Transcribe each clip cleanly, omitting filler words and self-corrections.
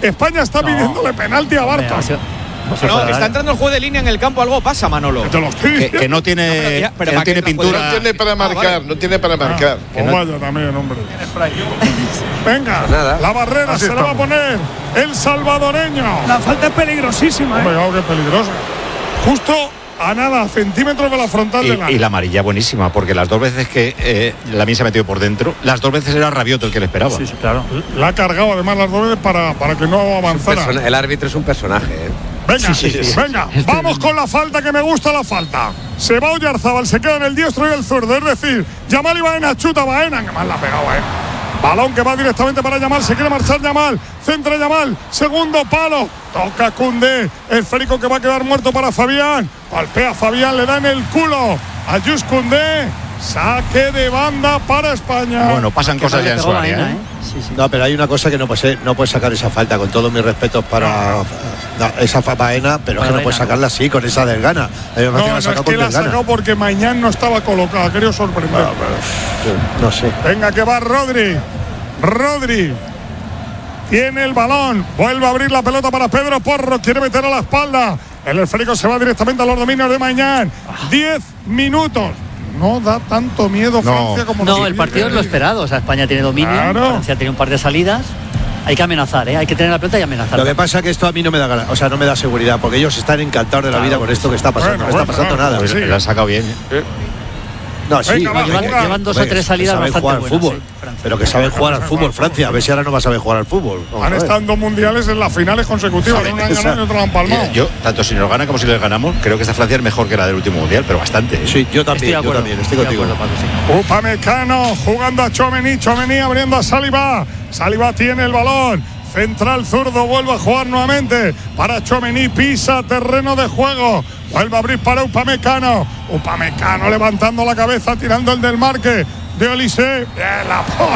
España está pidiéndole penalti a Bartos. No, está entrando el juez de línea en el campo, algo pasa, Manolo. Que no tiene, pero no tiene pintura. No tiene para marcar, no tiene para marcar. Vaya también, hombre. Venga, la barrera se la va a poner el salvadoreño. La falta es peligrosísima. Hombre, claro que es peligrosa. Justo a nada, centímetros de la frontal del área. Y la amarilla buenísima, porque las dos veces que Lamine se ha metido por dentro, las dos veces era Rabiot el que le esperaba. Sí, claro. La ha cargado además las dos veces para que no avanzara. El árbitro es un personaje, Venga, venga, vamos con la falta, que me gusta la falta. Se va Oyarzábal, se queda en el diestro y el zurdo. Es decir, Yamal y Baena, chuta Baena, que mal la ha pegado Baena. Balón que va directamente para Yamal, se quiere marchar Yamal, centra Yamal, segundo palo, toca Koundé, el Férico que va a quedar muerto para Fabián, golpea Fabián, le da en el culo a Jules Koundé, saque de banda para España. Bueno, pasan cosas ya en su área, ¿eh? No, pero hay una cosa que no puede sacar esa falta, con todos mis respetos para esa Baena, pero es que no puede sacarla así, con esa desgana. No, es que la ha sacado porque Mañán no estaba colocada, quería sorprender. No sé. Venga, que va Rodri tiene el balón, vuelve a abrir la pelota para Pedro Porro, quiere meter a la espalda, el esférico se va directamente a los dominios de Mañán. 10 minutos. No da tanto miedo Francia como no, el partido es lo esperado. O sea, España tiene dominio, Francia tiene un par de salidas. Hay que amenazar, hay que tener la pelota y amenazar. Lo que pasa es que esto a mí no me da ganas, o sea, no me da seguridad, porque ellos están encantados de la vida con esto que está pasando. No está pasando nada. Pues lo han sacado bien. No, sí, llevan 2 o 3 salidas bastante jugar buenas, al fútbol, pero que saben jugar al fútbol Francia. A ver si ahora no va a saber jugar al fútbol. Han estado en 2 mundiales en las finales consecutivas, un año y otro han palmado. Yo, tanto si nos gana como si les ganamos, creo que esta Francia es mejor que la del último mundial, pero bastante. Sí, yo también, estoy contigo. Upamecano jugando a Tchouaméni abriendo a Saliba. Saliba tiene el balón. Central zurdo, vuelve a jugar nuevamente para Tchouaméni, pisa terreno de juego, vuelve a abrir para Upamecano levantando la cabeza, tirando el del marque de Olise. Bien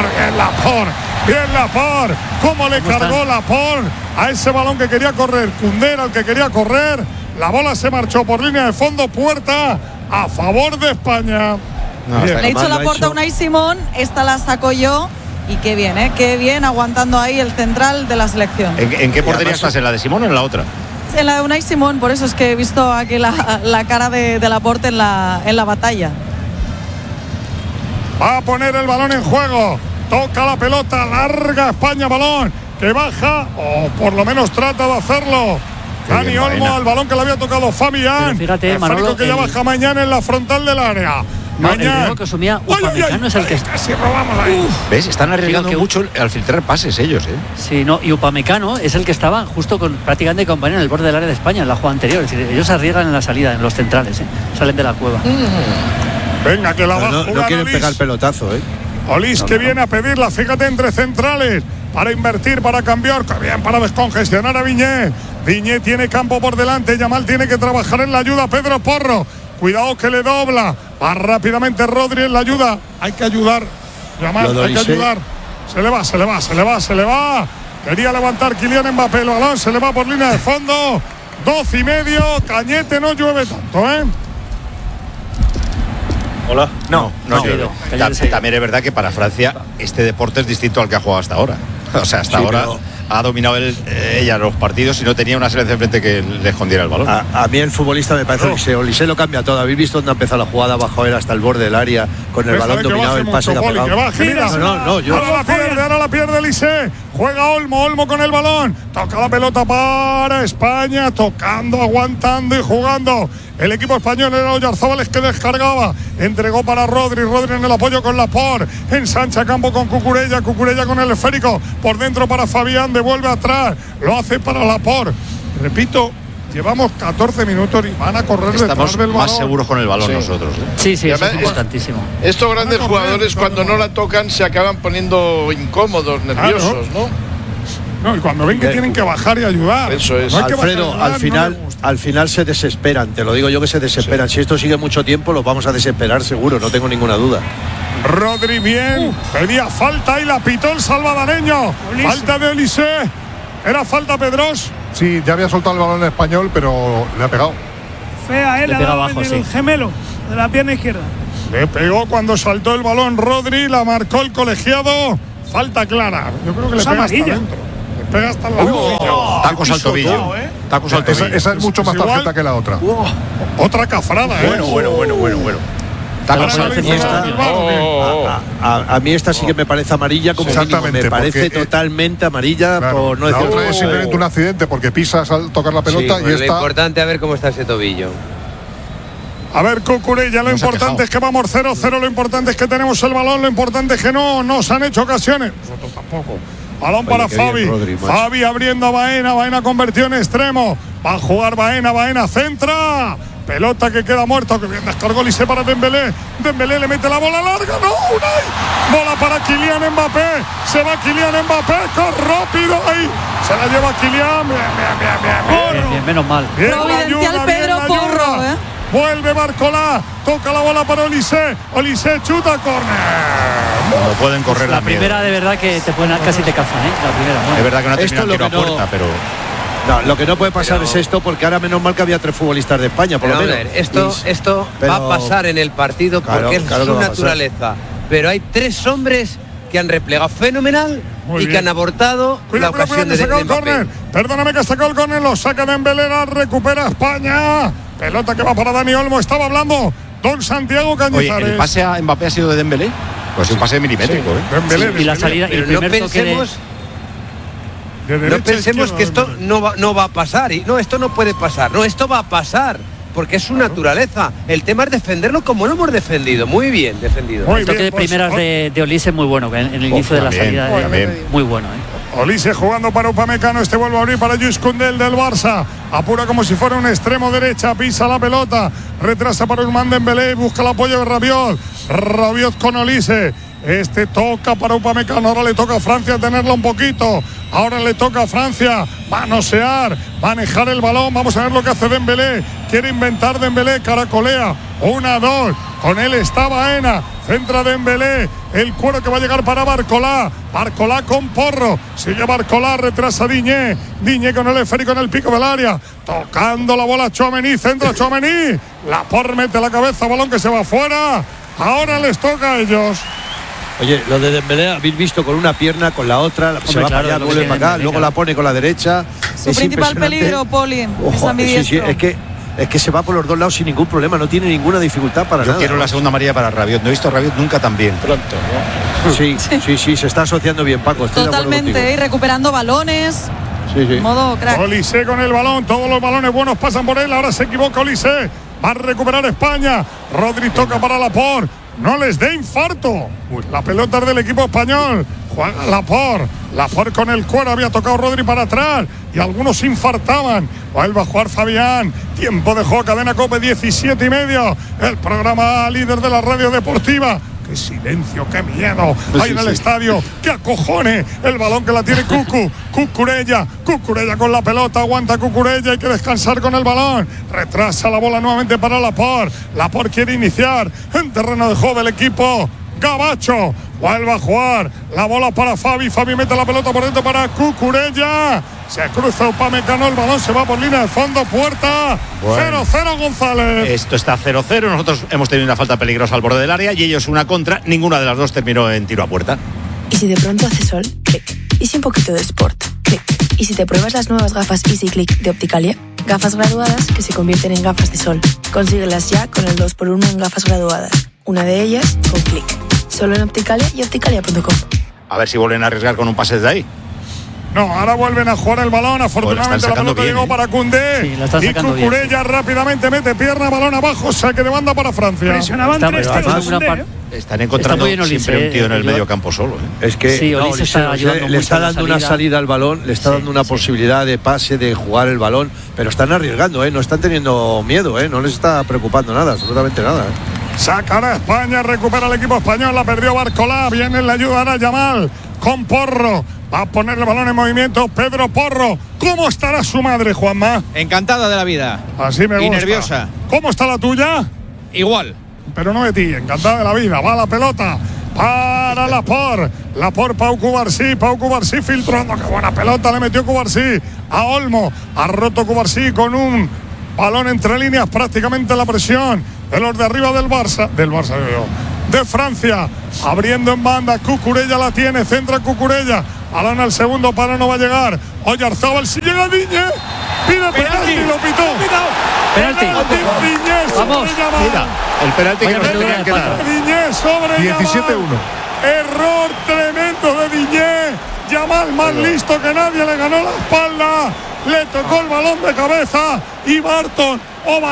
Laporte, cómo le cargó Laporte a ese balón que quería correr Koundé, era el que quería correr, la bola se marchó por línea de fondo, puerta a favor de España. Le ha hecho la puerta a Unai Simón, esta la saco yo. Y qué bien aguantando ahí el central de la selección. ¿En qué portería estás? ¿En la de Simón o en la otra? En la de Unai Simón, por eso es que he visto aquí la cara de Laporte en la batalla. Va a poner el balón en juego, toca la pelota, larga España, balón que baja, o por lo menos trata de hacerlo. Dani Olmo al balón que le había tocado Fabián. Fíjate, el Manolo, que ya baja mañana en la frontal del área. No, el ritmo que asumía Upamecano es el que casi robamos ahí. ¿Ves? Están arriesgando mucho al filtrar pases ellos, ¿eh? Sí, no, y Upamecano es el que estaba justo prácticamente con Baena en el borde del área de España en la jugada anterior. Es decir, ellos arriesgan en la salida, en los centrales, salen de la cueva. Venga, que la va a jugar. No quieren pegar pelotazo, Olís que viene a pedirla, fíjate, entre centrales, para invertir, para cambiar, que bien, para descongestionar a Viñé. Viñé tiene campo por delante, Yamal tiene que trabajar en la ayuda, Pedro Porro. Cuidado que le dobla. Va rápidamente Rodri en la ayuda. Hay que ayudar. Yamal, hay que ayudar. Se le va. Quería levantar Kylian Mbappé el balón. Se le va por línea de fondo. 12:30. Cañete, no llueve tanto, ¿eh? Hola. No llueve. También es verdad que para Francia este deporte es distinto al que ha jugado hasta ahora. O sea, hasta ahora ha dominado ella los partidos y no tenía una selección frente que le escondiera el balón. A mí el futbolista me parece que Olise lo cambia todo. ¿Habéis visto dónde ha empezado la jugada? Bajo él hasta el borde del área con el balón dominado, el pase que ha pegado. Ahora la pierde Olise. Juega Olmo con el balón. Toca la pelota para España, tocando, aguantando y jugando. El equipo español era Oyarzábal que descargaba. Entregó para Rodri en el apoyo con Laporte. Ensancha campo con Cucurella con el esférico. Por dentro para Fabián, devuelve atrás. Lo hace para Laporte. Repito, llevamos 14 minutos y van a correr detrás del balón. Más seguros con el balón nosotros. Sí, eso es importantísimo. Estos grandes jugadores cuando no la tocan se acaban poniendo incómodos, nerviosos, No, y cuando ven que tienen que bajar y ayudar. Eso es. Alfredo, al final se desesperan, te lo digo yo que se desesperan. Si esto sigue mucho tiempo, los vamos a desesperar seguro, no tengo ninguna duda. Rodri bien, pedía falta y la pitó el salvadoreño. Falta de Olise. ¿Era falta, Pedros? Sí, ya había soltado el balón en español, pero le ha pegado. Fea, le ha dado abajo, el gemelo de la pierna izquierda. Le pegó cuando saltó el balón Rodri, la marcó el colegiado. Falta clara. Yo creo que le pega hasta dentro. pega hasta el tobillo. Tacos al tobillo. Tacos al tobillo. Esa es mucho más tarjeta que la otra. Otra cafrada, Bueno. A mí esta sí que me parece amarilla, como exactamente, me parece totalmente amarilla, claro, por no la decir otra es simplemente un accidente porque pisas al tocar la pelota y lo esta. importante a ver cómo está ese tobillo. A ver, Cucurella, lo importante es que vamos 0-0, lo importante es que tenemos el balón, lo importante es que no nos han hecho ocasiones. Nosotros tampoco. Balón para Fabi. Fabi abriendo a Baena. Baena convertido en extremo. Va a jugar Baena. Baena centra. Pelota que queda muerto. Que bien descargó Olise para Dembélé. Dembélé le mete la bola larga. ¡No! Unai. Bola para Kylian Mbappé. Se va Kylian Mbappé. ¡Corre rápido ahí! Se la lleva Kylian. Bien, menos mal. Bien, providencial Pedro Porro, Vuelve Barcolá, toca la bola para Olise. Olise chuta, córner. No pueden correr la primera, de verdad que te pueden, casi te cazan, La primera. Es verdad que no ha terminado el tiro a puerta, pero. No, lo que no puede pasar es esto, porque ahora menos mal que había 3 futbolistas de España, por lo menos. Esto va a pasar en el partido porque es su naturaleza. Pero hay 3 hombres que han replegado fenomenal que han abortado la ocasión de Mbappé. Perdóname que sacó el córner, lo saca Dembélé, la recupera España. Pelota que va para Dani Olmo, estaba hablando Don Santiago Cañizares. Oye, ¿el pase a Mbappé ha sido de Dembélé? Pues un pase milimétrico, Dembélé, y la salida, pero no pensemos que esto no va a pasar. Y no, esto no puede pasar. No, esto va a pasar. Porque es su naturaleza. El tema es defenderlo como lo hemos defendido. Muy bien defendido. El toque de primeras de Olise muy bueno, en el inicio de la salida. Muy bueno. Olise jugando para Upamecano, este vuelve a abrir para Lluís Koundé del Barça, apura como si fuera un extremo derecha, pisa la pelota, retrasa para Ousmane Dembélé, busca el apoyo de Rabiot, Rabiot con Olise, este toca para Upamecano, ahora le toca a Francia tenerlo un poquito, ahora le toca a Francia manosear, manejar el balón, vamos a ver lo que hace Dembélé, quiere inventar Dembélé, caracolea, 1-2, con él está Baena, centra Dembélé, el cuero que va a llegar para Barcolá, Barcolá con Porro, sigue Barcolá, retrasa Diñé con el esférico en el pico del área, tocando la bola Tchouaméni, centra Tchouaméni, Laporte mete la cabeza, balón que se va afuera, ahora les toca a ellos. Oye, lo de Dembélé habéis visto con una pierna, con la otra, se va para allá, vuelve para acá, luego la pone con la derecha. Su principal peligro, Poli, es ambidiestro. Es que se va por los dos lados sin ningún problema, no tiene ninguna dificultad para nada. Yo quiero la segunda amarilla para Rabiot. No he visto a Rabiot nunca tan bien. Pronto, ¿no? Sí, se está asociando bien, Paco. Totalmente, y recuperando balones. Modo crack. Olise con el balón, todos los balones buenos pasan por él, ahora se equivoca Olise. Va a recuperar España. Rodri toca para Laporte. No les dé infarto. La pelota es del equipo español. Juega Laporte con el cuero. Había tocado Rodri para atrás y algunos infartaban. Vuelve a jugar Fabián. Tiempo de juego, cadena COPE 17:30. El programa líder de la radio deportiva. ¡Qué silencio, qué miedo! Ahí en el estadio, ¡qué acojone! El balón que la tiene Cucurella con la pelota, aguanta Cucurella, hay que descansar con el balón. Retrasa la bola nuevamente para Laporte. Laporte quiere iniciar en terreno de juego del equipo Gabacho. Vuelve a jugar la bola para Fabi mete la pelota por dentro para Cucurella. Se cruza Upamecano, el balón se va por línea de fondo, puerta. 0-0 González. Esto está 0-0. Nosotros hemos tenido una falta peligrosa al borde del área y ellos una contra. Ninguna de las dos terminó en tiro a puerta. Y si de pronto hace sol, clic. Y si un poquito de sport, clic. Y si te pruebas las nuevas gafas Easy Click de Opticalia, gafas graduadas que se convierten en gafas de sol. Consíguelas ya con el 2x1 en gafas graduadas. Una de ellas con clic. Solo en Opticalia y opticalia.com. A ver si vuelven a arriesgar con un pase desde ahí. No, ahora vuelven a jugar el balón. Afortunadamente la pelota llegó para Koundé. Y Cucurella rápidamente mete pierna, balón abajo, saque de banda para Francia. Presionaban Están encontrando siempre un tío en el medio campo solo. Es que le está dando una salida al balón, le está dando una posibilidad de pase, de jugar el balón, pero están arriesgando, no están teniendo miedo, no les está preocupando nada, absolutamente nada. Sacará a España, recupera el equipo español, la perdió Barcolá, viene la ayuda ahora Yamal con Porro. Va a poner el balón en movimiento Pedro Porro. ¿Cómo estará su madre, Juanma? Encantada de la vida. Así me gusta. Y nerviosa. ¿Cómo está la tuya? Igual. Pero no de ti, encantada de la vida. Va la pelota para Laporte. Laporte, Pau Cubarsí filtrando. Qué buena pelota le metió Cubarsí a Olmo. Ha roto Cubarsí con un balón entre líneas, prácticamente la presión de los de arriba del Barça. De Francia, abriendo en banda, Cucurella la tiene, centra Cucurella, Balón al segundo palo, no va a llegar. Oyarzábal, si llega Diñé. Pide penalti, lo pitó. Penalti. Diñé sobre Yamal. Mira, el penalti que no se tenían que dar. Diñé sobre Yamal. 17-1. Error tremendo de Diñé. Yamal más listo que nadie, le ganó la espalda. Le tocó el balón de cabeza. Y Barton,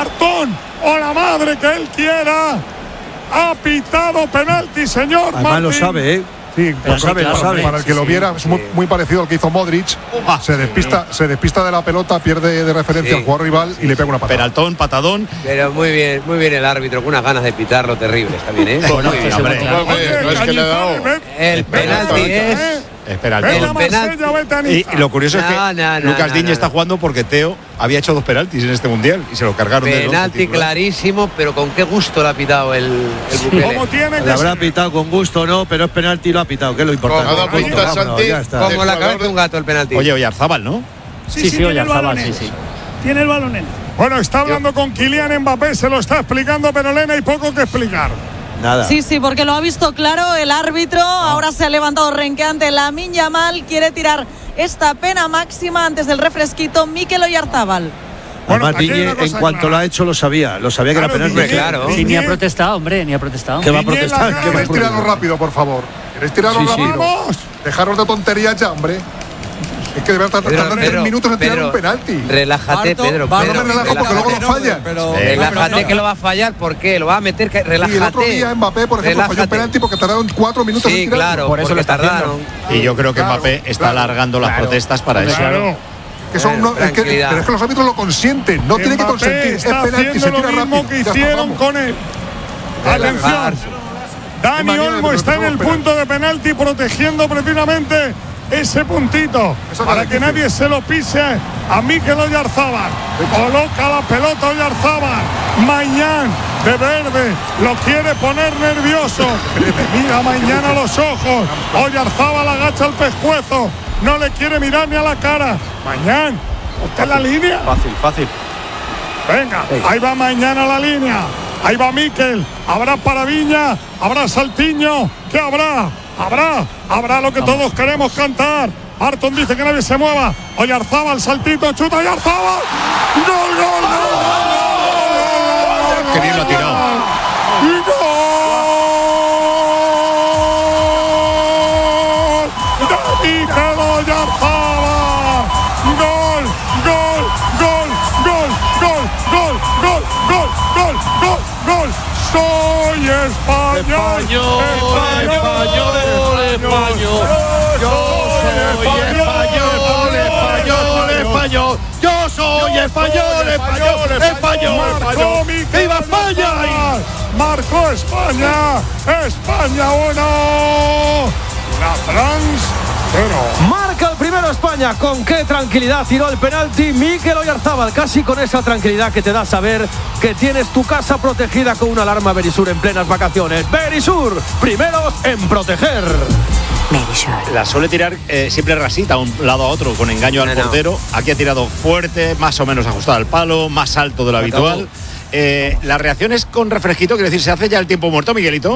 o la madre que él quiera, ha pitado penalti, señor. Además lo sabe, ¿eh? Sí, lo sabe. Para el que lo viera, es muy parecido al que hizo Modric. Se despista de la pelota, pierde de referencia al jugador rival y le pega una patada. Penaltón, patadón. Pero muy bien el árbitro, con unas ganas de pitarlo terrible. Está bien, ¿eh? Bueno, muy bien. hombre, no es que le ha dado. El penalti es... Espera, y lo curioso es que Lucas Diñé está jugando porque Teo había hecho 2 penaltis en este mundial y se lo cargaron. Penalti clarísimo, pero con qué gusto lo ha pitado el Bukele. Le habrá pitado con gusto, no, pero es penalti y lo ha pitado, que es lo importante. Como la cabeza de un gato el penalti. Oye, Oyarzábal, ¿no? Sí, Oyarzábal, sí. Tiene el balón él. Bueno, está hablando con Kylian Mbappé, se lo está explicando, pero Elena, hay poco que explicar. Nada. Sí, porque lo ha visto claro el árbitro. Ahora se ha levantado renqueante Lamine Yamal. Quiere tirar esta pena máxima antes del refresquito Mikel Oyarzábal. Además, Diñé, en cuanto lo ha hecho, lo sabía que era penalti. Claro. Sí, ni ha protestado, hombre, ni ha protestado. ¿Qué va a protestar? ¿Queréis tirarlo rápido, por favor? ¿Queréis tirarlo rápido? Dejaros de tonterías ya, hombre. Es que de verdad tardar 3 minutos en tirar un penalti. Relájate, Pedro. No me relajo porque luego lo falla. Relájate que lo va a fallar. ¿Por qué? Lo va a meter. Relájate. Y el otro día Mbappé, por ejemplo, falló un penalti porque tardaron 4 minutos en tirarlo. Sí, claro, por eso le tardaron. Y yo creo que Mbappé está alargando las protestas para eso. Pero es que los árbitros lo consienten. No tiene que consentir. Es penalti, se tira lo mismo rápido. que hicieron con él. Atención. Dani Olmo está en el punto de penalti protegiendo precisamente ese puntito para que nadie se lo pise a Mikel Oyarzábal. Coloca la pelota Oyarzábal. Mañana de verde lo quiere poner nervioso. Mira mañana a los ojos. Oyarzábal agacha el pescuezo. No le quiere mirar ni a la cara. Mañana, ¿está en la línea? Fácil. Venga, ahí va mañana la línea. Ahí va Mikel. Habrá para Viña. Habrá Saltiño. ¿Qué habrá? Habrá lo que todos queremos cantar. Barton dice que nadie se mueva. Oyarzábal, saltito, chuta Oyarzábal. ¡Gol! ¡Qué bien lo ha tirado! ¡Gol! ¡De Mikel Oyarzábal! ¡Gol! ¡Soy español! ¡Yo soy español! ¡Viva España! ¡Marcó España! ¡España 1! ¡La France 0! Marca el primero España. Con qué tranquilidad tiró el penalti Mikel Oyarzábal. Casi con esa tranquilidad que te da saber que tienes tu casa protegida con una alarma Verisur en plenas vacaciones. Verisur, primeros en proteger. La suele tirar siempre rasita a un lado a otro con engaño al portero. Aquí ha tirado fuerte, más o menos ajustado al palo, más alto de lo habitual. La reacción es con refresquito, quiere decir, ¿se hace ya el tiempo muerto, Miguelito?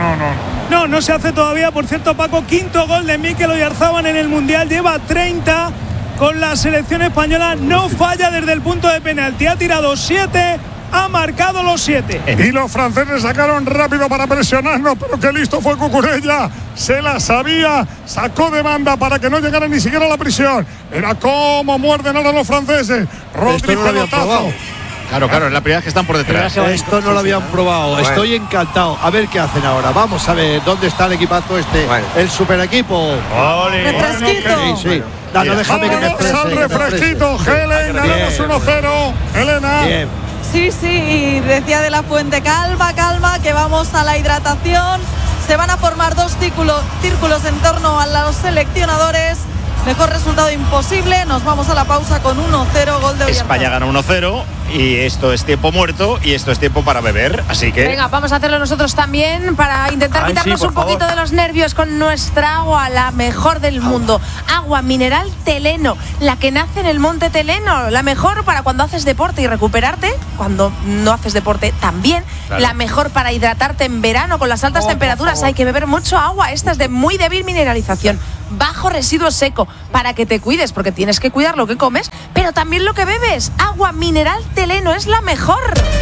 No se hace todavía. Por cierto, Paco, quinto gol de Mikel Oyarzábal en el Mundial, lleva 30 con la selección española, no falla desde el punto de penalti, ha tirado 7, ha marcado los 7. Y los franceses sacaron rápido para presionarnos, pero qué listo fue Cucurella, se la sabía, sacó de banda para que no llegara ni siquiera a la prisión. Era como muerden ahora los franceses. Rodri, pelotazo. Claro, es la primera vez que están por detrás. Esto no lo habían probado. Bueno. Estoy encantado. A ver qué hacen ahora. Vamos a ver dónde está el equipazo este. Bueno. El super equipo. ¡Refresquito! Sí. No, déjame que me exprese. Al refresquito, Helen, ganamos 1-0. Elena. Bien. Sí, y decía de la Fuente, calma, que vamos a la hidratación. Se van a formar 2 círculos en torno a los seleccionadores. Mejor resultado imposible. Nos vamos a la pausa con 1-0, gol de Oyarzábal. España gana 1-0 y esto es tiempo muerto y esto es tiempo para beber, así que... Venga, vamos a hacerlo nosotros también para intentar quitarnos un poquito de los nervios con nuestra agua, la mejor del mundo. Agua mineral Teleno, la que nace en el monte Teleno, la mejor para cuando haces deporte y recuperarte, cuando no haces deporte también, claro. La mejor para hidratarte en verano con las altas temperaturas. Hay que beber mucho agua, esta es de muy débil mineralización. bajo residuo seco, para que te cuides, porque tienes que cuidar lo que comes, pero también lo que bebes. Agua mineral Teleno es la mejor.